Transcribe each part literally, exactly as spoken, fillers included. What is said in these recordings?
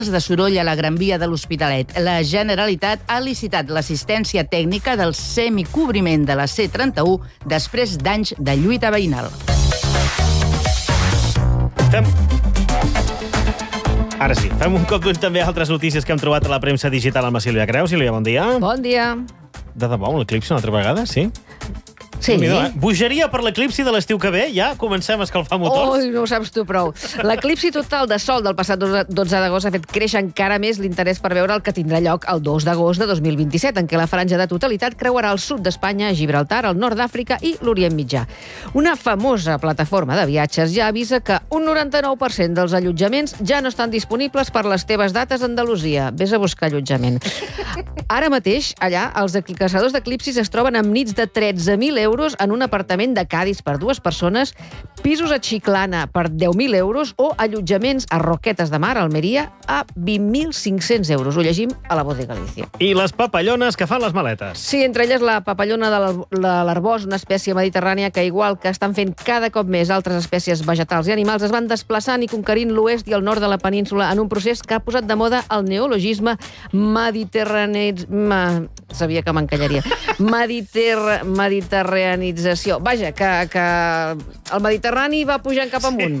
de soroll a la Gran Via de l'Hospitalet. La Generalitat ha licitat l'assistència tècnica del semicobriment de la C trenta-u després d'anys de lluita veïnal. Fem... Ara sí, fem un cop d'ull també a altres notícies que hem trobat a la premsa digital amb la Sílvia Creu. Sílvia, bon dia. Bon dia. De debò, un eclipsi una altra vegada, sí? Sí. Eh? Bogeria per l'eclipsi de l'estiu que ve? Ja comencem a escalfar motors? Oh, no ho saps tu prou. L'eclipsi total de sol del passat dotze d'agost ha fet créixer encara més l'interès per veure el que tindrà lloc el dos d'agost de dos mil vint-i-set, en què la franja de totalitat creuarà el sud d'Espanya, Gibraltar, el nord d'Àfrica i l'Orient Mitjà. Una famosa plataforma de viatges ja avisa que un noranta-nou per cent dels allotjaments ja no estan disponibles per les teves dates a Andalusia. Vés a buscar allotjament. Ara mateix, allà, els caçadors d'eclipsis es troben amb nits de tretze mil euros en un apartament de Cadis per dues persones, pisos a Chiclana per deu mil euros o allotjaments a Roquetes de Mar, Almeria, a vint mil cinc-cents euros. Ho llegim a la Voz de Galícia. I les papallones que fan les maletes. Sí, entre elles la papallona de l'arbós, una espècie mediterrània que, igual que estan fent cada cop més altres espècies vegetals i animals, es van desplaçant i conquerint l'oest i el nord de la península en un procés que ha posat de moda el neologisme mediterrani... Ma... Sabia que m'encallaria. Mediter... Mediterranització. Vaja, que, que el Mediterrani va pujant cap amunt.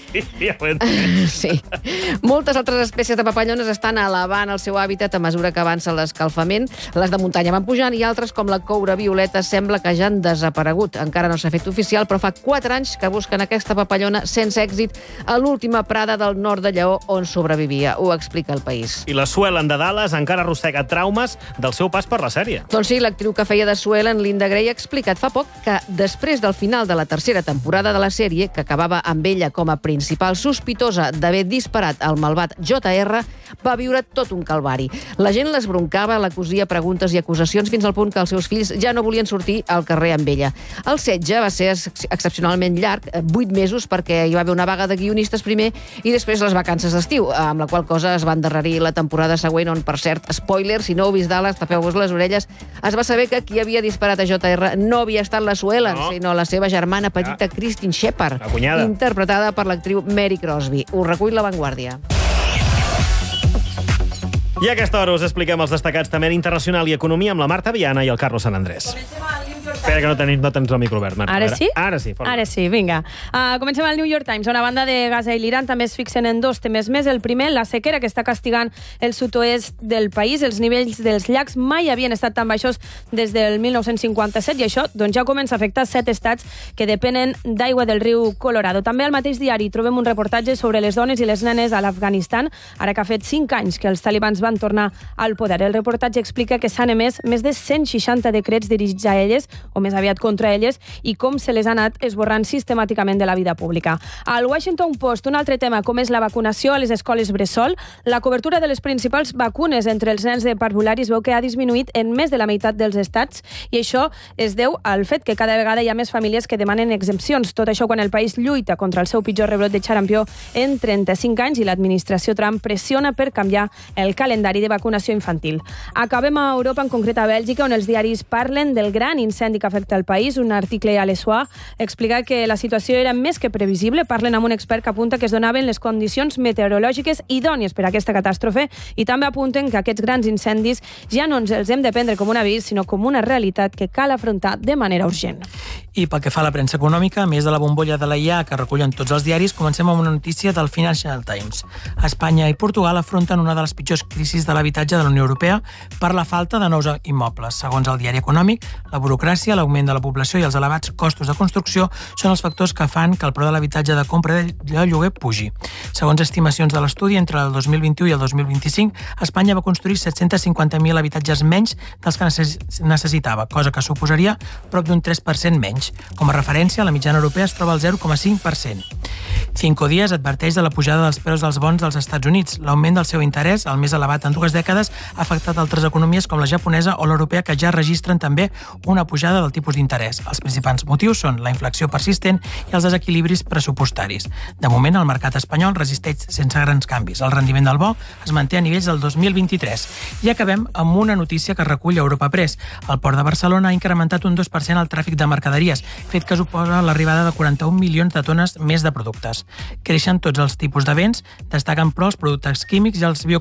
Ja ho entenc. Sí. Moltes altres espècies de papallones estan elevant el seu hàbitat a mesura que avança l'escalfament. Les de muntanya van pujant i altres, com la coura violeta, sembla que ja han desaparegut. Encara no s'ha fet oficial, però fa quatre anys que busquen aquesta papallona sense èxit a l'última prada del nord de Lleó on sobrevivia. Ho explica El País. I la Suelen de Dallas encara arrossega traumes del seu pas per la sèrie. Doncs sí, l'actriu que feia de Suelen, Linda Gray, ha explicat fa poc que després del final de la tercera temporada de la sèrie, que acabava amb ella com a principal sospitosa d'haver disparat al malvat J R, va viure tot un calvari. La gent l'esbroncava, l'acusia preguntes i acusacions fins al punt que els seus fills ja no volien sortir al carrer amb ella. El setge va ser ex excepcionalment llarg, vuit mesos, perquè hi va haver una vaga de guionistes primer i després les vacances d'estiu, amb la qual cosa es va endarrerir la temporada següent, on, per cert, spoiler, si no heu vist Dallas, tapeu-vos les orelles, es va saber que qui havia disparat a J R no havia estat la Suelen, no, sinó la seva germana petita, ah. Christine Shepard, interpretada per l'actriu Mary Crosby. Ho recull La Vanguardia. I a aquesta hora us expliquem els destacats també en internacional i economia amb la Marta Viana i el Carlos Sant Andrés. Espera, que no tenim, no tens el micro obert, Marta. Ara sí? Ara sí. Forma. Ara sí, vinga. Uh, comencem al New York Times, on a banda de Gaza i l'Iran també es fixen en dos temes més. El primer, la sequera que està castigant el sud-oest del país. Els nivells dels llacs mai havien estat tan baixos des del mil nou-cents cinquanta-set i això doncs, ja comença a afectar set estats que depenen d'aigua del riu Colorado. També al mateix diari trobem un reportatge sobre les dones i les nenes a l'Afganistan, ara que ha fet cinc anys que els talibans van tornar al poder. El reportatge explica que s'han emès més de cent seixanta decrets dirigits a elles, o més aviat contra elles, i com se les ha anat esborrant sistemàticament de la vida pública. Al Washington Post, un altre tema, com és la vacunació a les escoles bressol. La cobertura de les principals vacunes entre els nens de parvulari es veu que ha disminuït en més de la meitat dels estats, i això es deu al fet que cada vegada hi ha més famílies que demanen exempcions. Tot això quan el país lluita contra el seu pitjor rebrot de xarampió en trenta-cinc anys i l'administració Trump pressiona per canviar el calendari de vacunació infantil. Acabem a Europa, en concret a Bèlgica, on els diaris parlen del gran incendi que afecta el país. Un article a l'Essoir explica que la situació era més que previsible. Parlen amb un expert que apunta que es donaven les condicions meteorològiques idònies per a aquesta catàstrofe i també apunten que aquests grans incendis ja no ens els hem de prendre com un avís, sinó com una realitat que cal afrontar de manera urgent. I pel que fa a la premsa econòmica, a més de la bombolla de la I A que recullen tots els diaris, comencem amb una notícia del Financial Times. Espanya i Portugal afronten una de les pitjors crisis de l'habitatge de la Unió Europea per la falta de nous immobles. Segons el diari econòmic, la burocràcia, l'augment de la població i els elevats costos de construcció són els factors que fan que el preu de l'habitatge de compra i de lloguer pugi. Segons estimacions de l'estudi, entre el dos mil vint-i-u i el dos mil vint-i-cinc, Espanya va construir set-cents cinquanta mil habitatges menys dels que necessitava, cosa que suposaria prop d'un tres per cent menys. Com a referència, la mitjana europea es troba al zero coma cinc per cent. Cinco Días adverteix de la pujada dels preus dels bons dels Estats Units. L'augment del seu interès, el més elevat en dues dècades, ha afectat altres economies com la japonesa o l'europea, que ja registren també una pujada del tipus d'interès. Els principals motius són la inflació persistent i els desequilibris pressupostaris. De moment, el mercat espanyol resisteix sense grans canvis. El rendiment del bo es manté a nivells del dos mil vint-i-tres. I acabem amb una notícia que recull Europa Press. El Port de Barcelona ha incrementat un dos per cent el tràfic de mercaderies, fet que suposa l'arribada de quaranta-un milions de tones més de productes. Creixen tots els tipus de béns, destaquen però els productes químics i els